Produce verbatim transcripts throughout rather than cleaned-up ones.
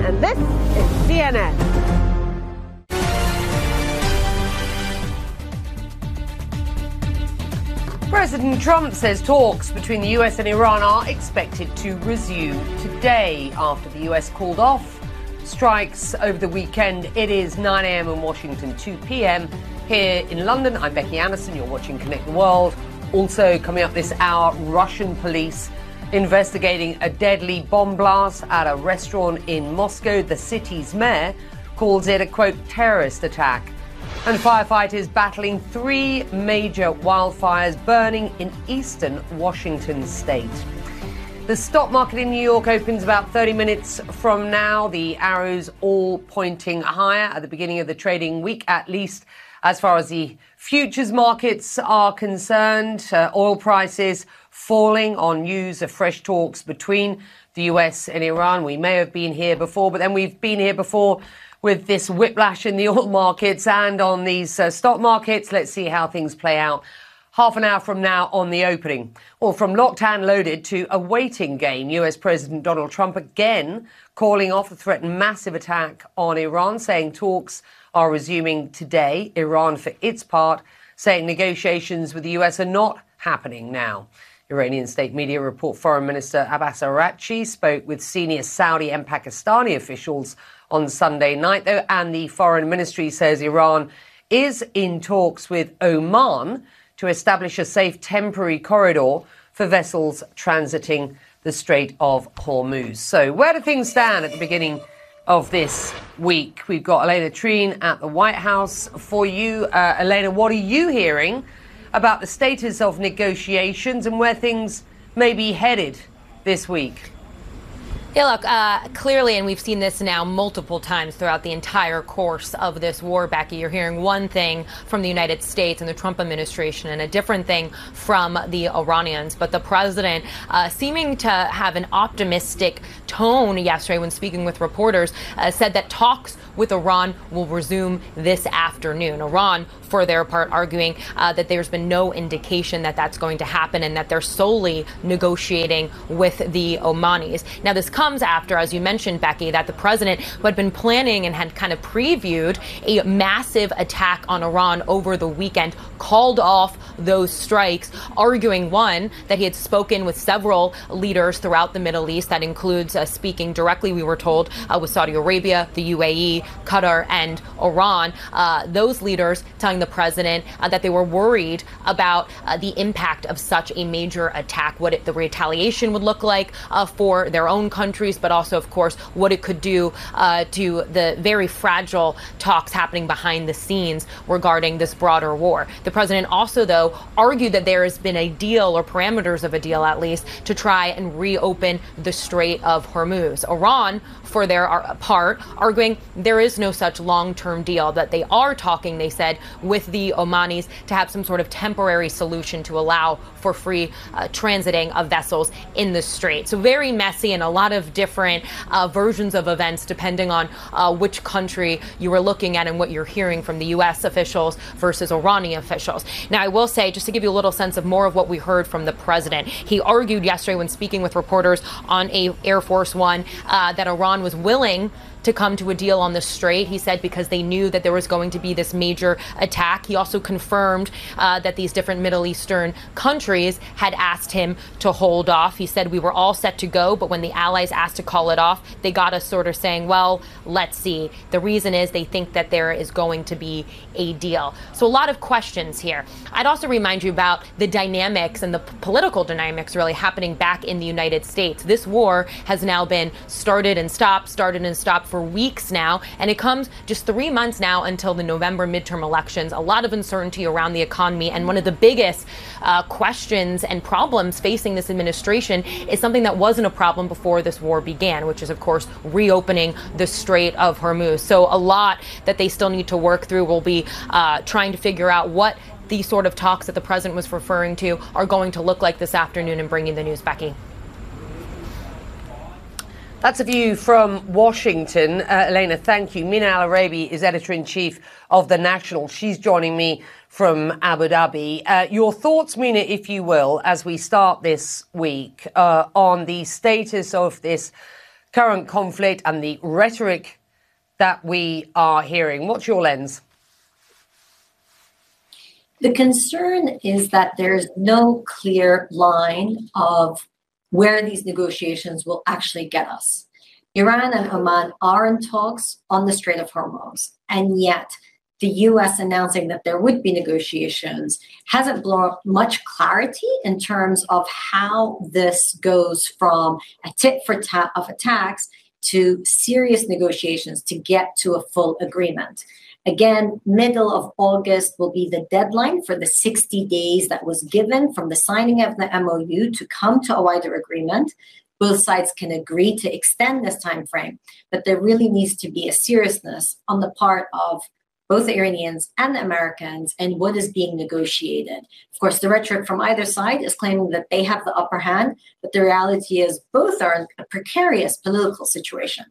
and this is C N N. President Trump says talks between the U S and Iran are expected to resume today after the U S called off strikes over the weekend. It is nine a.m. in Washington, two p.m. here in London. I'm Becky Anderson. You're watching Connect the World. Also coming up this hour, Russian police investigating a deadly bomb blast at a restaurant in Moscow. The city's mayor calls it a, quote, terrorist attack. And firefighters battling three major wildfires burning in eastern Washington state. The stock market in New York opens about thirty minutes from now. The arrows all pointing higher at the beginning of the trading week, at least as far as the futures markets are concerned. Uh, oil prices falling on news of fresh talks between the U S and Iran. We may have been here before, but then we've been here before with this whiplash in the oil markets and on these uh, stock markets. Let's see how things play out half an hour from now on the opening. Well, from locked and loaded to a waiting game, U S President Donald Trump again calling off a threatened massive attack on Iran, saying talks are resuming today. Iran, for its part, saying negotiations with the U S are not happening now. Iranian state media report Foreign Minister Abbas Araghchi spoke with senior Saudi and Pakistani officials on Sunday night, though, and the foreign ministry says Iran is in talks with Oman to establish a safe temporary corridor for vessels transiting the Strait of Hormuz. So where do things stand at the beginning of this week? We've got Elena Treen at the White House for you. Uh, Elena, what are you hearing about the status of negotiations and where things may be headed this week? Yeah, look, uh, clearly, and we've seen this now multiple times throughout the entire course of this war, Becky, you're hearing one thing from the United States and the Trump administration and a different thing from the Iranians. But the president uh, seeming to have an optimistic tone yesterday when speaking with reporters, uh, said that talks with Iran will resume this afternoon. Iran, for their part, arguing uh, that there's been no indication that that's going to happen and that they're solely negotiating with the Omanis. Now, this comes after, as you mentioned, Becky, that the president, who had been planning and had kind of previewed a massive attack on Iran over the weekend, called off those strikes, arguing, one, that he had spoken with several leaders throughout the Middle East. That includes uh, speaking directly, we were told, uh, with Saudi Arabia, the U A E, Qatar, and Iran. Uh, those leaders telling the president uh, that they were worried about uh, the impact of such a major attack, what it, the retaliation would look like uh, for their own countries, but also, of course, what it could do uh, to the very fragile talks happening behind the scenes regarding this broader war. The president also, though, argued that there has been a deal, or parameters of a deal at least, to try and reopen the Strait of Hormuz. Iran, for their part, arguing there is no such long-term deal, that they are talking, they said, with the Omanis to have some sort of temporary solution to allow for free uh, transiting of vessels in the strait. So very messy and a lot of different uh, versions of events depending on uh, which country you were looking at and what you're hearing from the U S officials versus Iranian officials. Now, I will say, just to give you a little sense of more of what we heard from the president, he argued yesterday when speaking with reporters on a Air Force One uh, that Iran was willing to come to a deal on the strait. He said because they knew that there was going to be this major attack. He also confirmed uh, that these different Middle Eastern countries had asked him to hold off. He said we were all set to go, but when the allies asked to call it off, they got us sort of saying, well, let's see. The reason is they think that there is going to be a deal. So a lot of questions here. I'd also remind you about the dynamics and the p- political dynamics really happening back in the United States. This war has now been started and stopped, started and stopped for weeks now, and it comes just three months now until the November midterm elections. A lot of uncertainty around the economy, and one of the biggest uh, questions and problems facing this administration is something that wasn't a problem before this war began, which is, of course, reopening the Strait of Hormuz. So a lot that they still need to work through. Will be uh, trying to figure out what the sort of talks that the president was referring to are going to look like this afternoon, and bringing the news, Becky. That's a view from Washington. Uh, Elena, thank you. Mina Al-Arabi is editor-in-chief of The National. She's joining me from Abu Dhabi. Uh, your thoughts, Mina, if you will, as we start this week uh, on the status of this current conflict and the rhetoric that we are hearing? What's your lens? The concern is that there's no clear line of where these negotiations will actually get us. Iran and Oman are in talks on the Strait of Hormuz, and yet the U S announcing that there would be negotiations hasn't brought much clarity in terms of how this goes from a tit for tat of attacks to serious negotiations to get to a full agreement. Again, middle of August will be the deadline for the sixty days that was given from the signing of the M O U to come to a wider agreement. Both sides can agree to extend this time frame, but there really needs to be a seriousness on the part of both the Iranians and the Americans and what is being negotiated. Of course, the rhetoric from either side is claiming that they have the upper hand, but the reality is both are in a precarious political situation.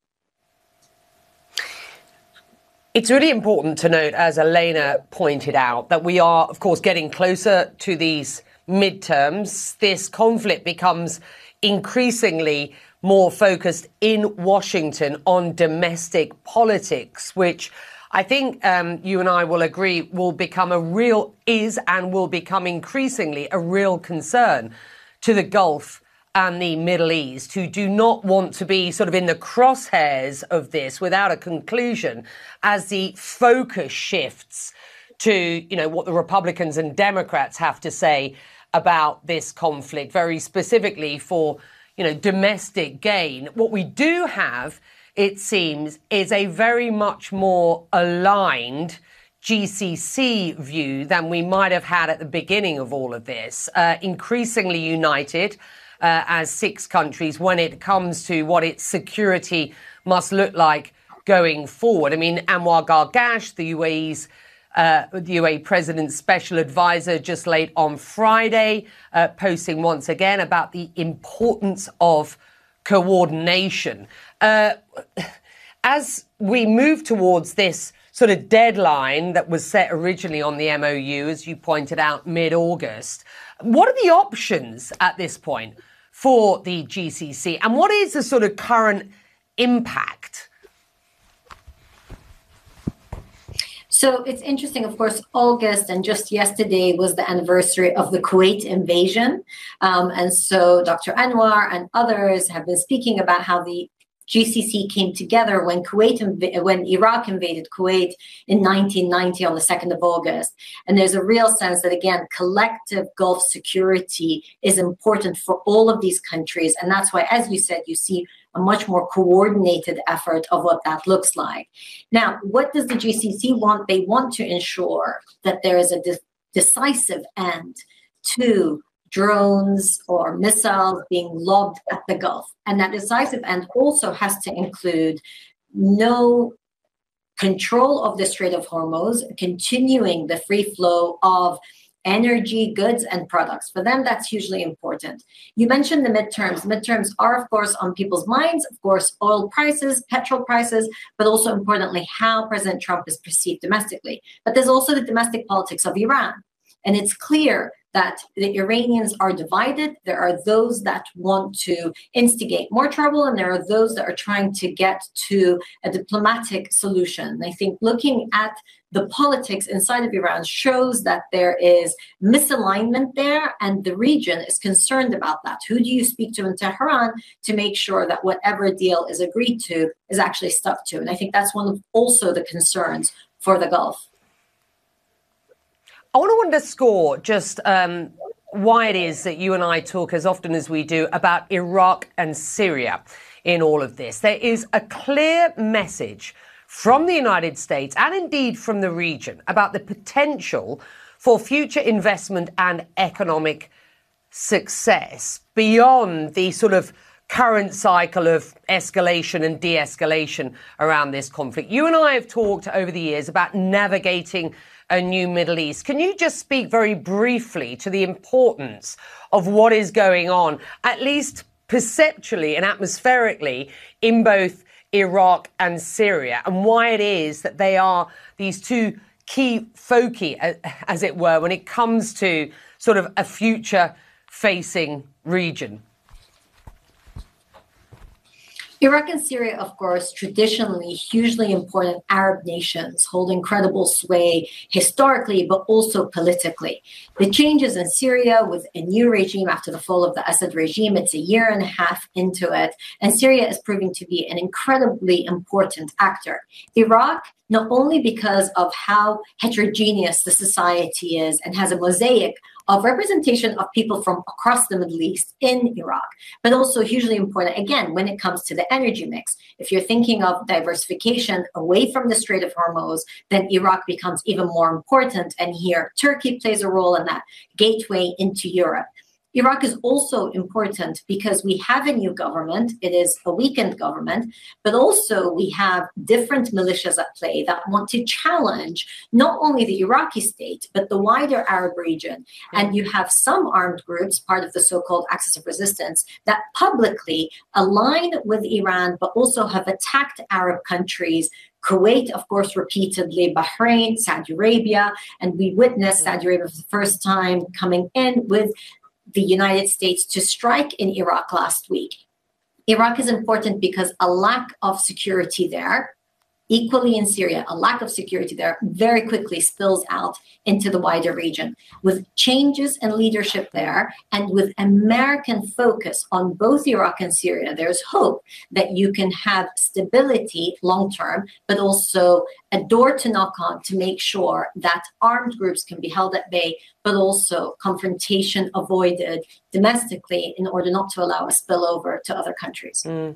It's really important to note, as Elena pointed out, that we are, of course, getting closer to these midterms. This conflict becomes increasingly more focused in Washington on domestic politics, which I think um, you and I will agree will become a real, is and will become increasingly a real concern to the Gulf and the Middle East, who do not want to be sort of in the crosshairs of this without a conclusion as the focus shifts to, you know, what the Republicans and Democrats have to say about this conflict, very specifically for, you know, domestic gain. What we do have, it seems, is a very much more aligned G C C view than we might have had at the beginning of all of this, uh, increasingly united uh, as six countries when it comes to what its security must look like going forward. I mean, Anwar Gargash, the U A E's Uh, the U A E President's special advisor, just late on Friday, uh, posting once again about the importance of coordination. Uh, as we move towards this sort of deadline that was set originally on the M O U, as you pointed out, mid-August, what are the options at this point for the G C C? And what is the sort of current impact? So it's interesting, of course, August and just yesterday was the anniversary of the Kuwait invasion. Um, and so Doctor Anwar and others have been speaking about how the G C C came together when Kuwait, inv- when Iraq invaded Kuwait in nineteen ninety on the second of August. And there's a real sense that, again, collective Gulf security is important for all of these countries. And that's why, as you said, you see a much more coordinated effort of what that looks like. Now, what does the G C C want? They want to ensure that there is a de- decisive end to drones or missiles being lobbed at the Gulf. And that decisive end also has to include no control of the Strait of Hormuz, continuing the free flow of energy, goods, and products. For them, that's hugely important. You mentioned the midterms. Midterms are, of course, on people's minds. Of course, oil prices, petrol prices, but also importantly, how President Trump is perceived domestically. But there's also the domestic politics of Iran. And it's clear that the Iranians are divided. There are those that want to instigate more trouble, and there are those that are trying to get to a diplomatic solution. And I think looking at the politics inside of Iran shows that there is misalignment there, and the region is concerned about that. Who do you speak to in Tehran to make sure that whatever deal is agreed to is actually stuck to? And I think that's one of also the concerns for the Gulf. I want to underscore just um, why it is that you and I talk as often as we do about Iraq and Syria in all of this. There is a clear message from the United States and indeed from the region about the potential for future investment and economic success beyond the sort of current cycle of escalation and de-escalation around this conflict. You and I have talked over the years about navigating a new Middle East. Can you just speak very briefly to the importance of what is going on, at least perceptually and atmospherically, in both Iraq and Syria, and why it is that they are these two key foci, as it were, when it comes to sort of a future-facing region? Iraq and Syria, of course, traditionally hugely important Arab nations, hold incredible sway historically, but also politically. The changes in Syria with a new regime after the fall of the Assad regime, it's a year and a half into it, and Syria is proving to be an incredibly important actor. Iraq, not only because of how heterogeneous the society is and has a mosaic of representation of people from across the Middle East in Iraq, but also hugely important, again, when it comes to the energy mix. If you're thinking of diversification away from the Strait of Hormuz, then Iraq becomes even more important. And here, Turkey plays a role in that gateway into Europe. Iraq is also important because we have a new government. It is a weakened government, but also we have different militias at play that want to challenge not only the Iraqi state, but the wider Arab region. And you have some armed groups, part of the so-called Axis of Resistance, that publicly align with Iran, but also have attacked Arab countries. Kuwait, of course, repeatedly, Bahrain, Saudi Arabia, and we witnessed Saudi Arabia for the first time coming in with the United States to strike in Iraq last week. Iraq is important because a lack of security there, equally in Syria, a lack of security there very quickly spills out into the wider region. With changes in leadership there and with American focus on both Iraq and Syria, there's hope that you can have stability long-term, but also a door to knock on to make sure that armed groups can be held at bay, but also confrontation avoided domestically in order not to allow a spillover to other countries. Mm.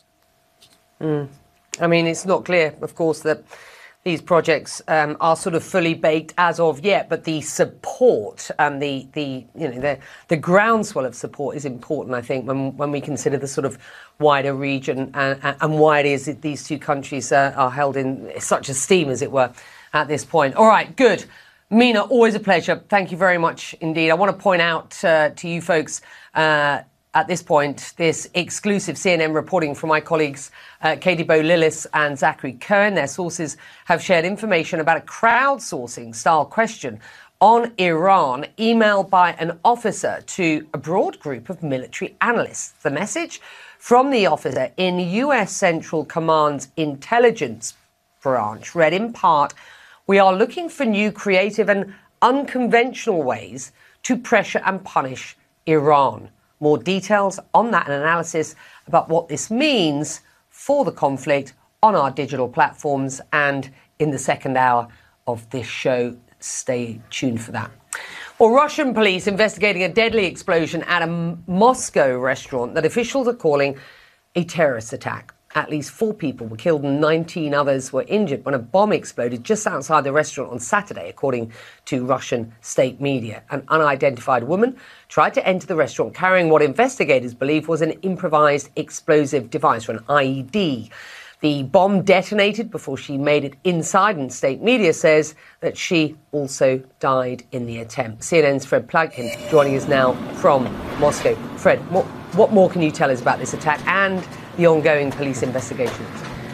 Mm. I mean, it's not clear, of course, that these projects um, are sort of fully baked as of yet, but the support and the, the you know, the, the groundswell of support is important, I think, when when we consider the sort of wider region and, and why it is that these two countries uh, are held in such esteem, as it were, at this point. All right, good. Mina, always a pleasure. Thank you very much indeed. I want to point out uh, to you folks uh, at this point, this exclusive C N N reporting from my colleagues uh, Katie Bowe-Lillis and Zachary Cohen. Their sources have shared information about a crowdsourcing style question on Iran emailed by an officer to a broad group of military analysts. The message from the officer in U S Central Command's intelligence branch read in part, "We are looking for new creative and unconventional ways to pressure and punish Iran." More details on that and analysis about what this means for the conflict on our digital platforms and in the second hour of this show. Stay tuned for that. Well, Russian police investigating a deadly explosion at a Moscow restaurant that officials are calling a terrorist attack. At least four people were killed and nineteen others were injured when a bomb exploded just outside the restaurant on Saturday, according to Russian state media. An unidentified woman tried to enter the restaurant carrying what investigators believe was an improvised explosive device, or an I E D. The bomb detonated before she made it inside, and state media says that she also died in the attempt. C N N's Fred Plagkin joining us now from Moscow. Fred, what, what more can you tell us about this attack and the ongoing police investigations?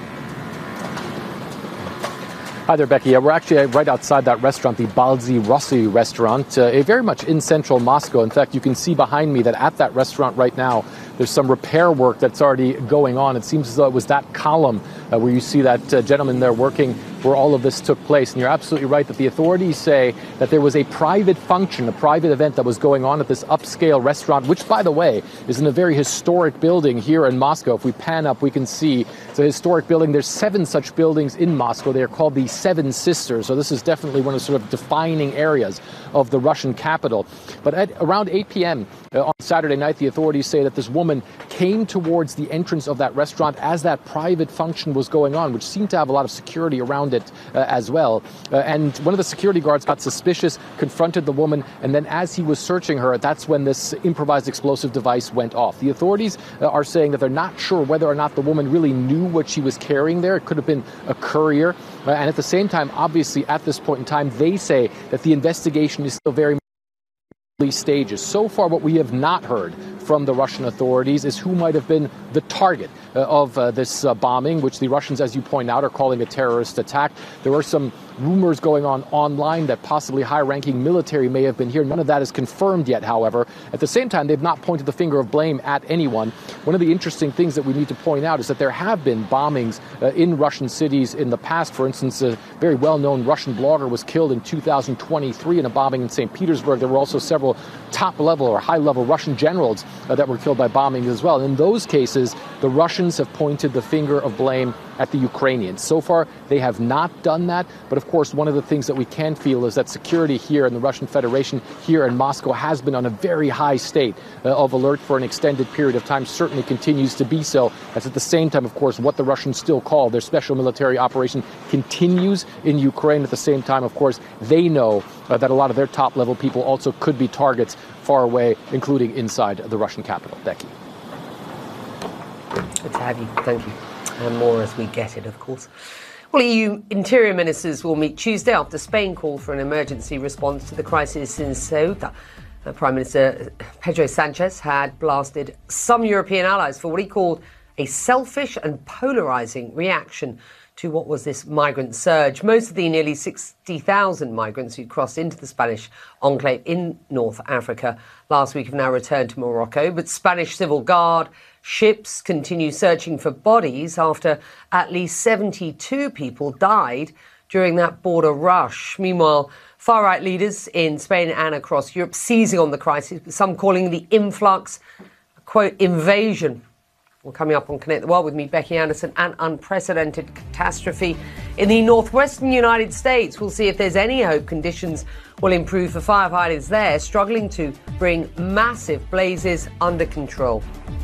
Hi there, Becky. Yeah, we're actually right outside that restaurant, the Balzy Rossi restaurant, uh, very much in central Moscow. In fact, you can see behind me that at that restaurant right now, there's some repair work that's already going on. It seems as though it was that column uh, where you see that uh, gentleman there working where all of this took place. And you're absolutely right that the authorities say that there was a private function, a private event that was going on at this upscale restaurant, which, by the way, is in a very historic building here in Moscow. If we pan up, we can see it's a historic building. There's seven such buildings in Moscow. They are called the Seven Sisters. So this is definitely one of the sort of defining areas of the Russian capital. But at around eight p.m. Uh, on Saturday night, the authorities say that this woman came towards the entrance of that restaurant as that private function was going on, which seemed to have a lot of security around it uh, as well. Uh, and one of the security guards got suspicious, confronted the woman, and then as he was searching her, that's when this improvised explosive device went off. The authorities uh, are saying that they're not sure whether or not the woman really knew what she was carrying there. It could have been a courier. Uh, and at the same time, obviously, at this point in time, they say that the investigation is still very much early stages. So far, what we have not heard from the Russian authorities is who might have been the target uh, of uh, this uh, bombing, which the Russians, as you point out, are calling a terrorist attack. There are some rumors going on online that possibly high-ranking military may have been here. None of that is confirmed yet, however. At the same time, they've not pointed the finger of blame at anyone. One of the interesting things that we need to point out is that there have been bombings uh, in Russian cities in the past. For instance, a very well-known Russian blogger was killed in two thousand twenty-three in a bombing in Saint Petersburg. There were also several top-level or high-level Russian generals uh, that were killed by bombings as well. In those cases, the Russians have pointed the finger of blame at the Ukrainians. So far, they have not done that. But of course, one of the things that we can feel is that security here in the Russian Federation, here in Moscow, has been on a very high state uh, of alert for an extended period of time, certainly continues to be so, as at the same time, of course, what the Russians still call their special military operation continues in Ukraine. At the same time, of course, they know uh, that a lot of their top-level people also could be targets far away, including inside the Russian capital. Becky. Good to have you. Thank you. And more as we get it, of course. Well, E U interior ministers will meet Tuesday after Spain called for an emergency response to the crisis in Ceuta. Uh, Prime Minister Pedro Sanchez had blasted some European allies for what he called a selfish and polarizing reaction to what was this migrant surge. Most of the nearly sixty thousand migrants who crossed into the Spanish enclave in North Africa last week have now returned to Morocco, but Spanish Civil Guard ships continue searching for bodies after at least seventy-two people died during that border rush. Meanwhile, far-right leaders in Spain and across Europe seizing on the crisis, some calling the influx, quote, invasion. Well, coming up on Connect the World with me, Becky Anderson, an unprecedented catastrophe in the northwestern United States. We'll see if there's any hope conditions will improve for firefighters there, struggling to bring massive blazes under control.